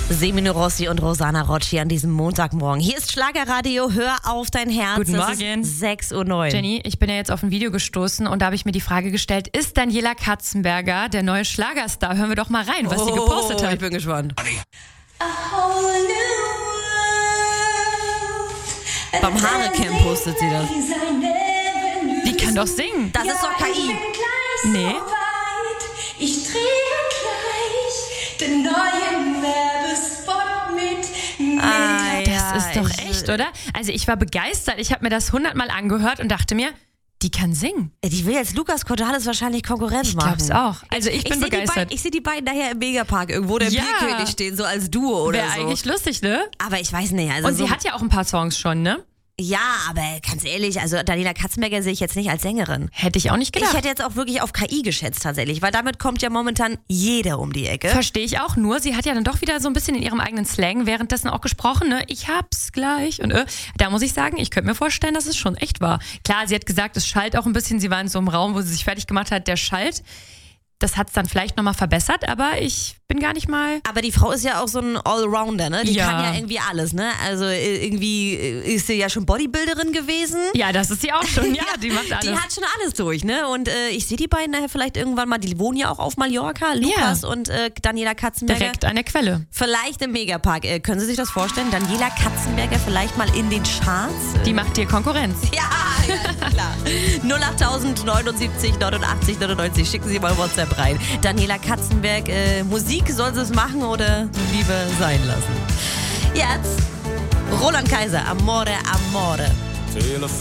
Semino Rossi und Rosanna Rocci an diesem Montagmorgen. Hier ist Schlagerradio, hör auf dein Herz. Guten Morgen. 6:09 Uhr. Jenny, ich bin ja jetzt auf ein Video gestoßen und da habe ich mir die Frage gestellt, ist Daniela Katzenberger der neue Schlagerstar? Hören wir doch mal rein, was sie gepostet hat. Ich bin gespannt. Beim Haare-Camp postet sie das. Die kann doch singen. Das ist doch KI. Nee. Ich drehe gleich den neuen Werbespot mit. Das ist doch echt, oder? Also ich war begeistert. Ich habe mir das 100-mal angehört und dachte mir, die kann singen. Die will jetzt Lukas Cordalis wahrscheinlich Konkurrenz machen. Ich glaub's auch. Also ich bin begeistert. Ich sehe die beiden daher im Megapark irgendwo, der Bierkönig stehen, so als Duo oder Wäre so. eigentlich lustig, ne? Aber ich weiß nicht. Also Und sie hat ja auch ein paar Songs schon, ne? Ja, aber ganz ehrlich, also Daniela Katzenberger sehe ich jetzt nicht als Sängerin. Hätte ich auch nicht gedacht. Ich hätte jetzt auch wirklich auf KI geschätzt tatsächlich, weil damit kommt ja momentan jeder um die Ecke. Verstehe ich auch, nur sie hat ja dann doch wieder so ein bisschen in ihrem eigenen Slang währenddessen auch gesprochen, ne? Ich hab's gleich und da muss ich sagen, ich könnte mir vorstellen, dass es schon echt war. Klar, sie hat gesagt, es schallt auch ein bisschen, sie war in so einem Raum, wo sie sich fertig gemacht hat, der schallt. Das hat's dann vielleicht nochmal verbessert, aber ich bin gar nicht mal... Aber die Frau ist ja auch so ein Allrounder, ne? Die kann ja irgendwie alles, ne? Also irgendwie ist sie ja schon Bodybuilderin gewesen. Ja, das ist sie auch schon, ja, die macht alles. Die hat schon alles durch, ne? Und ich sehe die beiden nachher vielleicht irgendwann mal, die wohnen ja auch auf Mallorca, Lukas und Daniela Katzenberger. Direkt an der Quelle. Vielleicht im Megapark. Können Sie sich das vorstellen? Daniela Katzenberger vielleicht mal in den Charts? Die macht dir Konkurrenz. Ja, klar. 08079 89 99. Schicken Sie mal WhatsApp rein. Daniela Katzenberg, Musik soll sie es machen oder lieber sein lassen? Jetzt Roland Kaiser, Amore, Amore.